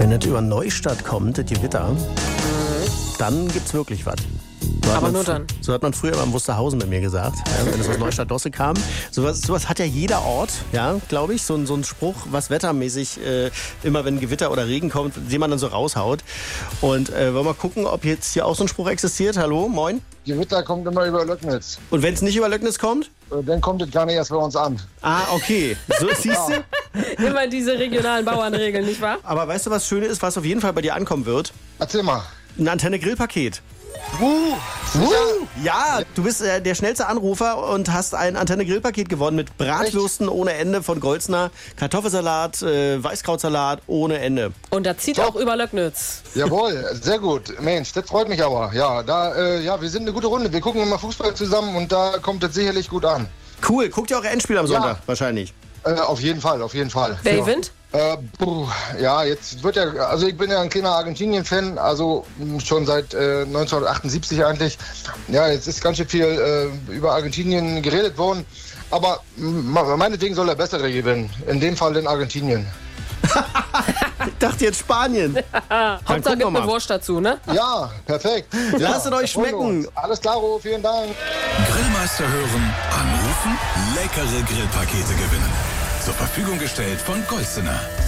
Wenn es über Neustadt kommt, das Gewitter, dann gibt's wirklich was. Aber nur dann. So hat man früher immer in Wusterhausen bei mir gesagt, ja, wenn es aus Neustadt-Dosse kam. Sowas hat ja jeder Ort, ja, glaube ich. So ein Spruch, was wettermäßig immer, wenn Gewitter oder Regen kommt, den man dann so raushaut. Und wollen wir mal gucken, ob jetzt hier auch so ein Spruch existiert. Hallo, moin. Gewitter kommt immer über Löcknitz. Und wenn es nicht über Löcknitz kommt? Dann kommt es gar nicht erst bei uns an. Ah, okay. So siehst du. Immer diese regionalen Bauernregeln, nicht wahr? Aber weißt du, was Schönes ist, was auf jeden Fall bei dir ankommen wird? Erzähl mal. Ein Antenne-Grill-Paket. Sicher? Ja, du bist der schnellste Anrufer und hast ein Antenne-Grill-Paket gewonnen mit Bratwürsten ohne Ende von Golzner, Kartoffelsalat, Weißkrautsalat ohne Ende. Und das zieht auch über Löcknitz. Jawohl, sehr gut. Mensch, das freut mich aber. Ja, wir sind eine gute Runde. Wir gucken immer Fußball zusammen und da kommt es sicherlich gut an. Cool, guckt ihr auch Endspiel am Sonntag wahrscheinlich. Auf jeden Fall, auf jeden Fall. Wer gewinnt? Jetzt wird also ich bin ja ein kleiner Argentinien-Fan, also schon seit 1978 eigentlich. Ja, jetzt ist ganz schön viel über Argentinien geredet worden, aber meinetwegen soll der Bessere gewinnen. In dem Fall in Argentinien. Ich dachte jetzt Spanien. Hauptsache gibt eine Wurst dazu, ne? Ja, perfekt. Lasst es euch schmecken. Alles klaro, vielen Dank. Grillmeister hören, anrufen, leckere Grillpakete gewinnen. Zur Verfügung gestellt von Golzener.